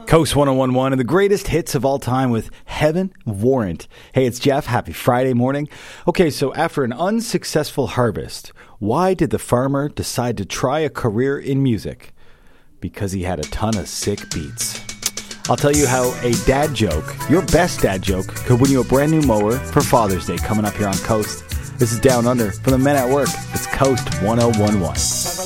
Coast 1011 and the greatest hits of all time with Heaven Warrant. Hey, it's Jeff. Happy Friday morning. Okay, so after an unsuccessful harvest, why did the farmer decide to try a career in music? Because he had a ton of sick beats. I'll tell you how a dad joke, your best dad joke, could win you a brand new mower for Father's Day coming up here on Coast. This is Down Under from the men at work. It's Coast 1011.